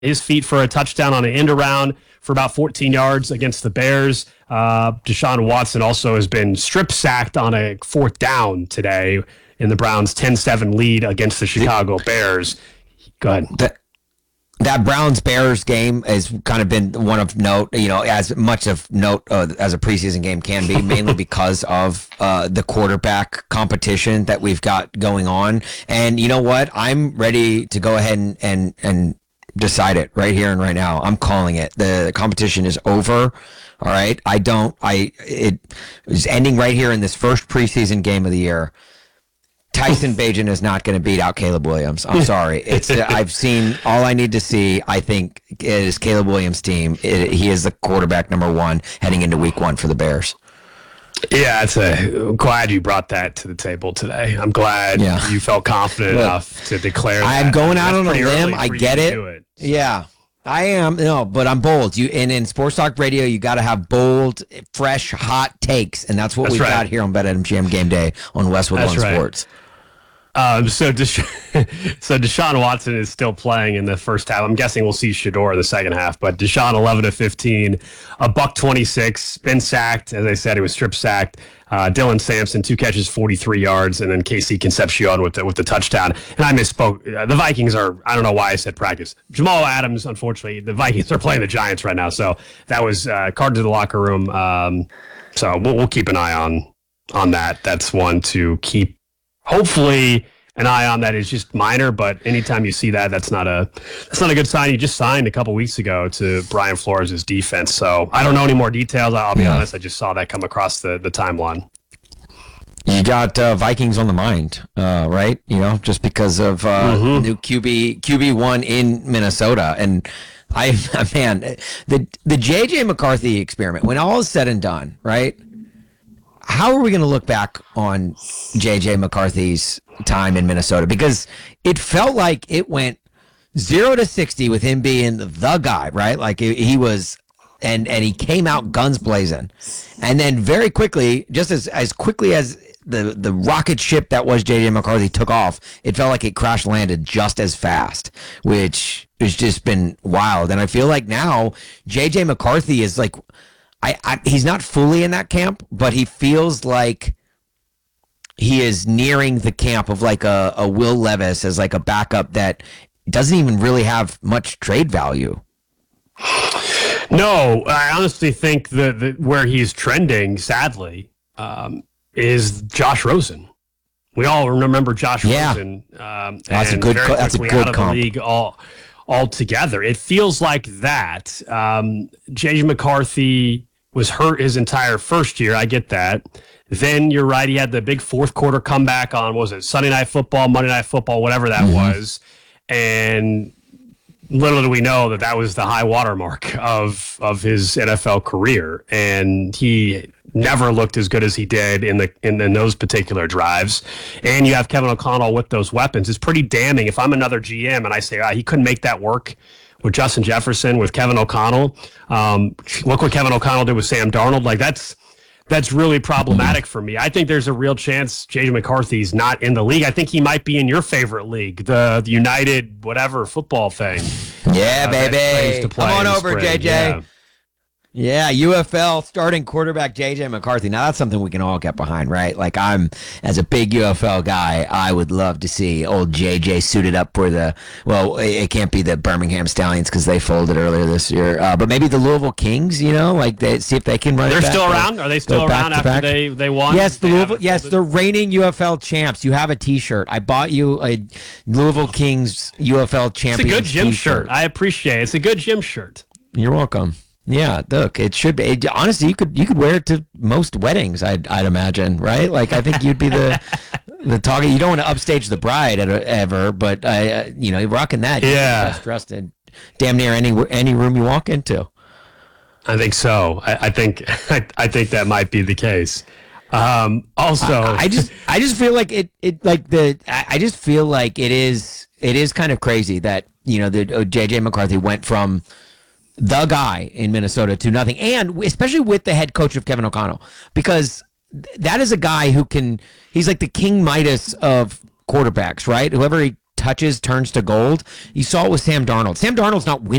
his feet for a touchdown on an end around for about 14 yards against the Bears. Deshaun Watson also has been strip sacked on a fourth down today in the Browns' 10-7 lead against the Chicago Bears. Go ahead. That Browns-Bears game has kind of been one of note, as much of note as a preseason game can be, mainly because of the quarterback competition that we've got going on. And you know what? I'm ready to go ahead and decide it right here and right now. I'm calling it. The competition is over. All right. It is ending right here in this first preseason game of the year. Tyson Bagent is not going to beat out Caleb Williams. I'm sorry. I've seen all I need to see. I think is Caleb Williams' team. He is the quarterback number one heading into week 1 for the Bears. Yeah, I'm glad you brought that to the table today. I'm glad you felt confident enough to declare that. I'm going out on a limb. I get it. Yeah, I am. No, but I'm bold. In Sports Talk Radio, you got to have bold, fresh, hot takes, and that's what we've got here on BetMGM Game Day on Westwood One Sports. So Deshaun Watson is still playing in the first half. I'm guessing we'll see Shedeur in the second half, but Deshaun 11-15, $126, been sacked. As I said, he was strip sacked. Dylan Sampson, 2 catches, 43 yards, and then Casey Concepcion with the touchdown. And I misspoke. The Vikings I don't know why I said practice. Jamal Adams, unfortunately, the Vikings are playing the Giants right now. So that was card to the locker room. So we'll keep an eye on that. That's one to keep. Hopefully, an eye on that is just minor, but anytime you see that, that's not a good sign. You just signed a couple weeks ago to Brian Flores' defense, so I don't know any more details. I'll be honest. I just saw that come across the timeline. You got Vikings on the mind, right? Just because of new QB1 in Minnesota, and the JJ McCarthy experiment. When all is said and done, right? How are we going to look back on J.J. McCarthy's time in Minnesota? Because it felt like it went 0-60 with him being the guy, right? Like he was, and he came out guns blazing. And then very quickly, just as quickly as the rocket ship that was J.J. McCarthy took off, it felt like it crash landed just as fast, which has just been wild. And I feel like now J.J. McCarthy is like, he's not fully in that camp, but he feels like he is nearing the camp of like a Will Levis as like a backup that doesn't even really have much trade value. No, I honestly think that where he's trending, sadly, is Josh Rosen. We all remember Josh Rosen. That's a good comp. The league altogether. It feels like that. J.J. McCarthy was hurt his entire first year. I get that. Then you're right. He had the big fourth quarter comeback on, what was it, Sunday Night Football, Monday Night Football, whatever that was. And little do we know that was the high watermark of his NFL career. And he never looked as good as he did in those particular drives. And you have Kevin O'Connell with those weapons. It's pretty damning. If I'm another GM and I say, he couldn't make that work with Justin Jefferson, with Kevin O'Connell. Look what Kevin O'Connell did with Sam Darnold. Like that's really problematic for me. I think there's a real chance J.J. McCarthy's not in the league. I think he might be in your favorite league, the United whatever football thing. Yeah, baby. Come on over, JJ. Yeah, UFL starting quarterback J.J. McCarthy. Now, that's something we can all get behind, right? Like, as a big UFL guy, I would love to see old J.J. suited up for it can't be the Birmingham Stallions because they folded earlier this year, but maybe the Louisville Kings, see if they can run it back. They're still around? Are they still around after they won? Yes, they're reigning UFL champs. You have a T-shirt. I bought you a Louisville Kings UFL champion. It's a good gym shirt. I appreciate it. It's a good gym shirt. You're welcome. Yeah, look, it should be. Honestly, you could wear it to most weddings. I'd imagine, right? Like, I think you'd be the target. You don't want to upstage the bride ever, but you're rocking that. Yeah, best dressed in damn near any room you walk into. I think so. I think that might be the case. Also, I just feel like I just feel like it is kind of crazy that the J.J. McCarthy went from the guy in Minnesota to nothing, and especially with the head coach of Kevin O'Connell, because that is a guy he's like the King Midas of quarterbacks, right? Whoever he touches turns to gold. You saw it with Sam Darnold. Sam Darnold's not winning